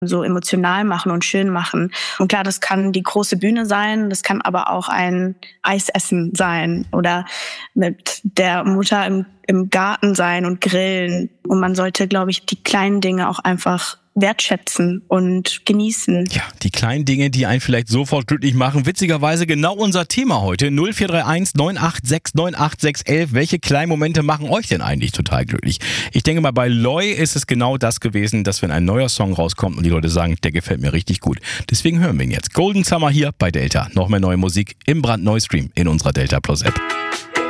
so emotional machen und schön machen. Und klar, das kann die große Bühne sein, das kann aber auch ein Eisessen sein oder mit der Mutter im Garten sein und grillen. Und man sollte, glaube ich, die kleinen Dinge auch einfach wertschätzen und genießen. Ja, die kleinen Dinge, die einen vielleicht sofort glücklich machen. Witzigerweise genau unser Thema heute. 0431 986 98611. Welche kleinen Momente machen euch denn eigentlich total glücklich? Ich denke mal, bei Loi ist es genau das gewesen, dass wenn ein neuer Song rauskommt und die Leute sagen, der gefällt mir richtig gut. Deswegen hören wir ihn jetzt. Golden Summer hier bei Delta. Noch mehr neue Musik im brandneuen Stream in unserer Delta Plus App.